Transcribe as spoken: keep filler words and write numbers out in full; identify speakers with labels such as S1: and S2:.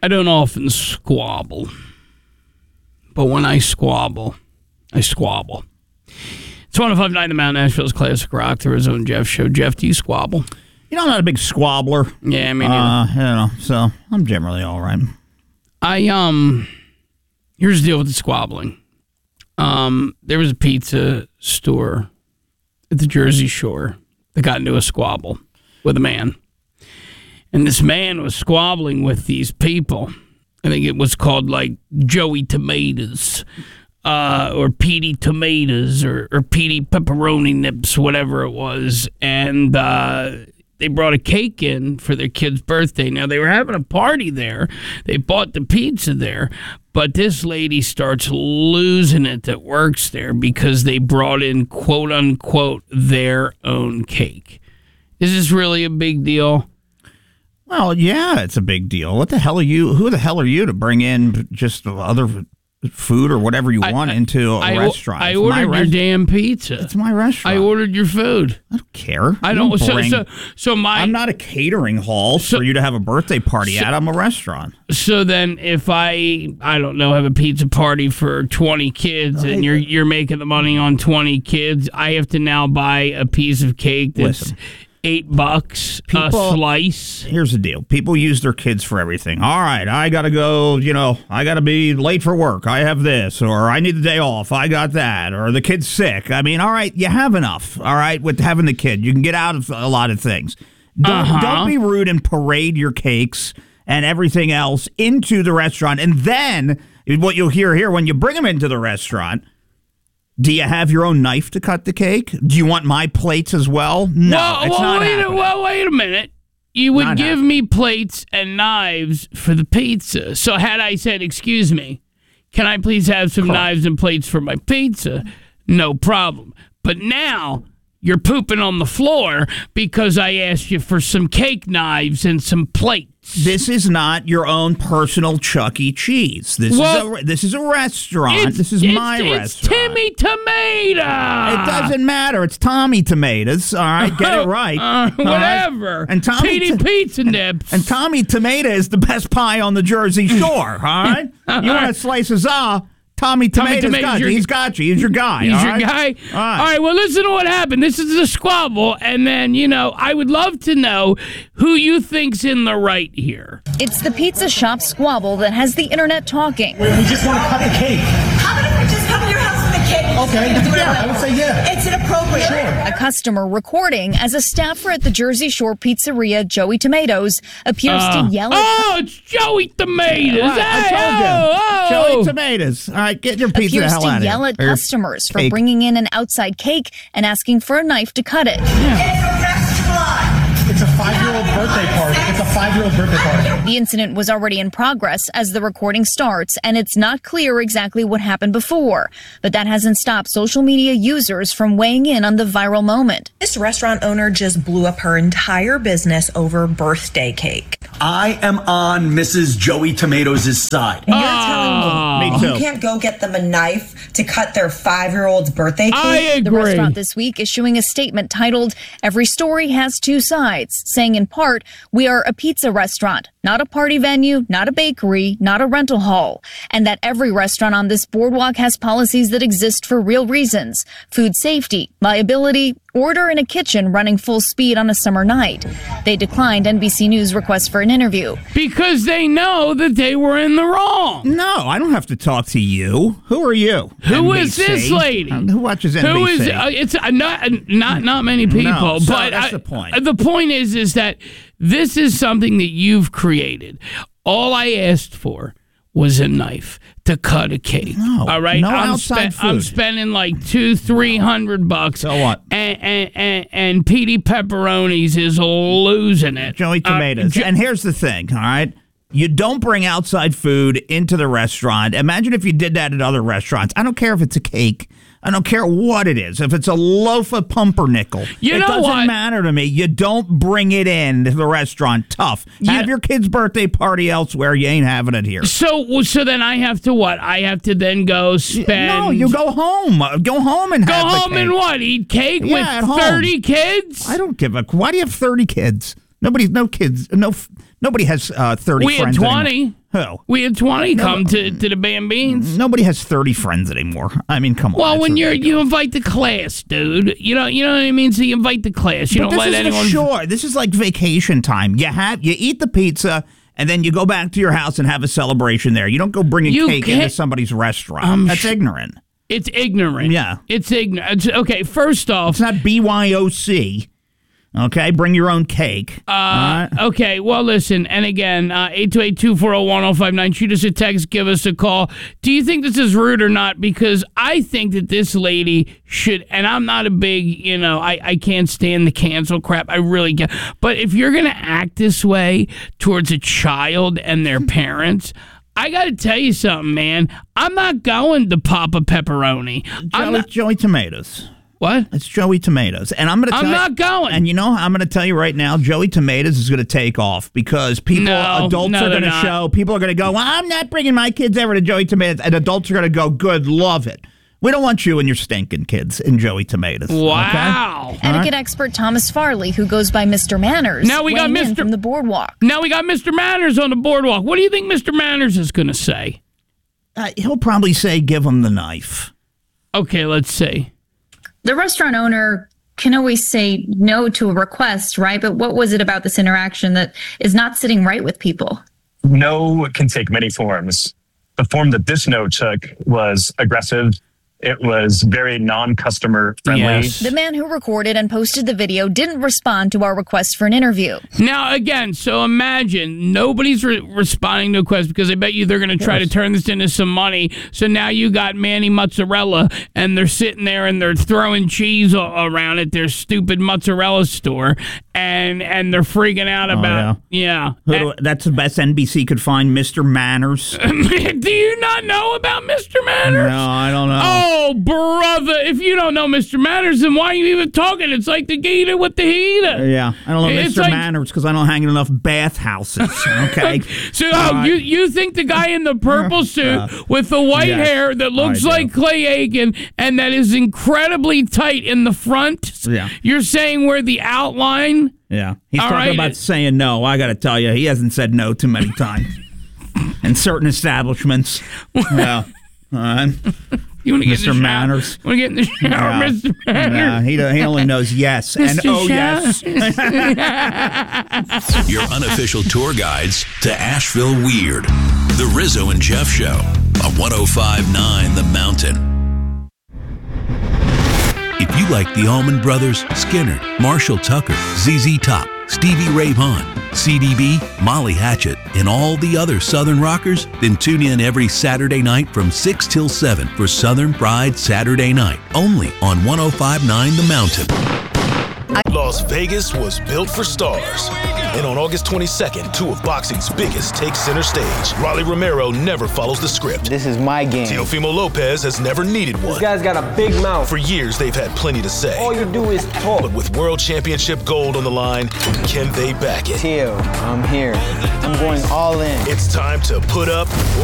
S1: I don't often squabble, but when I squabble, I squabble. It's one oh five point nine The Mount, Nashville's Classic Rock, the Arizona Jeff Show. Jeff, do you squabble?
S2: You know, I'm not a big squabbler.
S1: Yeah, I mean,
S2: uh, you know, so I'm generally all right.
S1: I, um, here's the deal with the squabbling. Um, there was a pizza store at the Jersey Shore that got into a squabble with a man. And this man was squabbling with these people. I think it was called, like, Joey Tomatoes, uh, or Petey Tomatoes, or, or Petey Pepperoni Nips, whatever it was. And uh, they brought a cake in for their kid's birthday. Now, they were having a party there. They bought the pizza there. But this lady starts losing it that works there because they brought in, quote, unquote, their own cake. Is this really a big deal?
S2: Well, yeah, it's a big deal. What the hell are you? Who the hell are you to bring in just other food or whatever you want I, into a
S1: I,
S2: restaurant?
S1: I
S2: it's
S1: ordered
S2: my
S1: your
S2: res-
S1: damn pizza.
S2: It's my restaurant.
S1: I ordered your food.
S2: I don't care.
S1: I don't.
S2: don't
S1: so,
S2: bring,
S1: so, so my.
S2: I'm not a catering hall so, for you to have a birthday party so, at. I'm a restaurant.
S1: So then, if I, I don't know, have a pizza party for twenty kids, I, and you're you're making the money on twenty kids, I have to now buy a piece of cake that's
S2: listen.
S1: Eight bucks People, a slice.
S2: Here's the deal. People use their kids for everything. All right, I got to go, you know, I got to be late for work. I have this, or I need the day off. I got that, or the kid's sick. I mean, all right, you have enough, all right, with having the kid. You can get out of a lot of things. Don't, uh-huh. don't be rude and parade your cakes and everything else into the restaurant. And then what you'll hear here when you bring them into the restaurant, do you have your own knife to cut the cake? Do you want my plates as well? No,
S1: well,
S2: it's
S1: well,
S2: not
S1: wait
S2: happening.
S1: A, well, wait a minute. You would
S2: Not
S1: give
S2: happening.
S1: me plates and knives for the pizza. So had I said, excuse me, can I please have some
S2: Correct.
S1: knives and plates for my pizza? No problem. But now you're pooping on the floor because I asked you for some cake knives and some plates.
S2: This is not your own personal Chuck E. Cheese. This
S1: well,
S2: is a this is a restaurant. This is
S1: it's,
S2: my
S1: it's
S2: restaurant.
S1: Timmy Tomato.
S2: It doesn't matter. It's Tommy Tomatoes. All right, get it right.
S1: Uh, whatever.
S2: Right? And Tommy
S1: Petey
S2: to-
S1: Pizza Nips.
S2: And Tommy Tomato is the best pie on the Jersey Shore. All right, you want a slice of za? Tommy
S1: Tommy
S2: Tomatoes got you. He's got you. He's your guy.
S1: He's
S2: all
S1: your
S2: right?
S1: guy?
S2: All right.
S1: All right, well, listen to what happened. This is a squabble, and then, you know, I would love to know who you think's in the right here.
S3: It's the pizza shop squabble that has the internet talking.
S4: We just want to cut the cake.
S5: How about if we just come to your house with the cake?
S4: Okay, yeah, I would say yeah.
S5: It's inappropriate.
S4: Sure.
S3: A customer recording as a staffer at the Jersey Shore pizzeria Joey Tomatoes appears
S1: Uh,
S3: to yell at...
S1: Oh, it's Joey Tomatoes.
S2: Right, I
S1: Hey,
S2: told you.
S1: oh, oh.
S2: Joey Tomatoes. All right, get your pizza the
S3: appears
S2: hell
S3: to
S2: out of here.
S3: yell at
S2: Or your
S3: customers for
S2: cake.
S3: bringing in an outside cake and asking for a knife to cut it.
S5: It's a restaurant.
S4: It's a five-year-old birthday party. It's a five-year-old birthday party.
S3: The incident was already in progress as the recording starts, and it's not clear exactly what happened before. But that hasn't stopped social media users from weighing in on the viral moment.
S6: This restaurant owner just blew up her entire business over birthday cake.
S7: I am on Missus Joey Tomatoes' side.
S5: And you're telling me,
S2: Me too.
S5: you can't go get them a knife to cut their five-year-old's birthday cake?
S1: I agree.
S3: The restaurant this week issuing a statement titled, "Every story has two sides," saying in part, "We are a pizza restaurant, not a party venue, not a bakery, not a rental hall," and that every restaurant on this boardwalk has policies that exist for real reasons: food safety, liability, order in a kitchen running full speed on a summer night. They declined N B C News' request for an interview.
S1: Because they know that they were in the wrong.
S2: No, I don't have to talk to you. Who are you?
S1: Who
S2: N B
S1: is
S2: C?
S1: this lady?
S2: Um, who watches N B C?
S1: Who is? Uh, it's uh, not uh, not not many people,
S2: No, so
S1: but
S2: that's
S1: I-
S2: the point.
S1: uh, the point is is that this is something that you've created. All I asked for was a knife to cut a cake.
S2: No,
S1: all right,
S2: no
S1: I'm,
S2: outside
S1: spe- I'm
S2: food.
S1: spending like two, three hundred bucks.
S2: So what?
S1: And and and, and Petey Pepperonis is losing it.
S2: Joey
S1: Uh,
S2: Tomatoes.
S1: Jo-
S2: and here's the thing, all right? You don't bring outside food into the restaurant. Imagine if you did that at other restaurants. I don't care if it's a cake. I don't care what it is. If it's a loaf of pumpernickel,
S1: You
S2: it
S1: know
S2: doesn't
S1: what?
S2: matter to me. You don't bring it in to the restaurant. Tough.
S1: Yeah.
S2: Have your kid's birthday party elsewhere. You ain't having it here.
S1: So so then I have to what? I have to then go spend.
S2: No, you go home. Go home and
S1: Go
S2: have the
S1: home
S2: cake.
S1: and what? Eat cake
S2: Yeah, at
S1: with
S2: home.
S1: thirty kids?
S2: I don't give a. Why do you have thirty kids? Nobody, no kids, no, nobody has uh, thirty
S1: We had
S2: friends
S1: twenty.
S2: anymore. Who?
S1: We had twenty come to, to the Bambines.
S2: Nobody has thirty friends anymore. I mean, come on.
S1: Well,
S2: it's
S1: when you're
S2: ridiculous.
S1: you invite the class, dude. You know, you know what I mean. So you invite the class. You
S2: But
S1: don't
S2: this
S1: let
S2: isn't
S1: anyone.
S2: Sure, this is like vacation time. You have you eat the pizza. And then you go back to your house and have a celebration there. You don't go bring a
S1: You
S2: cake
S1: can't-
S2: into somebody's restaurant.
S1: I'm
S2: That's
S1: sh-
S2: ignorant.
S1: It's ignorant.
S2: Yeah.
S1: It's ignorant. Okay, first off,
S2: It's not B Y O C. Okay, bring your own cake.
S1: Uh, okay, well, listen, and again, uh, eight two eight, two four zero, one zero five nine. Shoot us a text, give us a call. Do you think this is rude or not? Because I think that this lady should, and I'm not a big, you know, I, I can't stand the cancel crap. I really can't. But if you're going to act this way towards a child and their parents, I got to tell you something, man. I'm not going to Papa Pepperoni. I'm
S2: Joey,
S1: not,
S2: Joey Tomatoes.
S1: what?
S2: It's Joey Tomatoes. And I'm going to
S1: I'm
S2: tell
S1: not
S2: you,
S1: going.
S2: And you know, I'm going to tell you right now, Joey Tomatoes is going to take off because people,
S1: No,
S2: adults
S1: no,
S2: are
S1: they're
S2: going to
S1: not.
S2: show, people are going to go, well, I'm not bringing my kids ever to Joey Tomatoes. And adults are going to go, good, love it. We don't want you and your stinking kids in Joey Tomatoes.
S1: Wow.
S2: Okay?
S3: Etiquette expert Thomas Farley, who goes by Mister Manners,
S1: Now we got
S3: weighing in
S1: Mister
S3: from the boardwalk.
S1: Now we got Mister Manners on the boardwalk. What do you think Mister Manners is going to say?
S2: Uh, he'll probably say, give him the knife.
S1: Okay, let's see.
S8: The restaurant owner can always say no to a request, right? But what was it about this interaction that is not sitting right with people?
S9: No can take many forms. The form that this no took was aggressive. It was very non-customer friendly.
S1: Yes.
S3: The man who recorded and posted the video didn't respond to our request for an interview.
S1: Now, again, so imagine nobody's re- responding to a request because I bet you they're going to try to turn this into some money. So now you got Manny Mozzarella, and they're sitting there and they're throwing cheese a- around at their stupid mozzarella store, and and they're freaking out about, yeah.
S2: Who do- that's the best N B C could find, Mister Manners.
S1: And- do you not know about Mister Manners?
S2: No, I don't know.
S1: Oh, brother, if you don't know Mister Manners, then why are you even talking? It's like the gator with the heater.
S2: Yeah, I don't know
S1: It's
S2: Mister
S1: like-
S2: Manners because I don't hang in enough bathhouses. Okay.
S1: So oh, you you think the guy in the purple suit with the white
S2: Yes,
S1: hair that looks
S2: I do.
S1: like Clay Aiken and that is incredibly tight in the front?
S2: Yeah.
S1: You're saying where the outline?
S2: Yeah, he's
S1: All
S2: talking
S1: right.
S2: about saying no. I got to tell you, he hasn't said no too many times in certain establishments. Yeah. All right.
S1: You want to get
S2: Mister
S1: in the shower?
S2: Manners.
S1: Want to get in the shower,
S2: Yeah.
S1: Mister Manners?
S2: Yeah, he, do- he only knows yes and
S1: Mister
S2: oh
S1: Shower?
S2: yes.
S10: Your unofficial tour guides to Asheville Weird. The Rizzo and Jeff Show on one oh five point nine The Mountain. If you like the Allman Brothers, Skinner, Marshall Tucker, Z Z Top, Stevie Ray Vaughan, C D B, Molly Hatchet, and all the other Southern rockers, then tune in every Saturday night from six till seven for Southern Pride Saturday Night, only on one oh five point nine The Mountain.
S11: Las Vegas was built for stars. And on August twenty-second, two of boxing's biggest take center stage. Rolly Romero never follows the script.
S12: This is my game.
S11: Teofimo Lopez has never needed one.
S12: This guy's got a big mouth.
S11: For years, they've had plenty to say.
S12: All you do is talk.
S11: But with World Championship gold on the line, can they back it?
S12: Teo, I'm here. I'm going all in.
S11: It's time to put up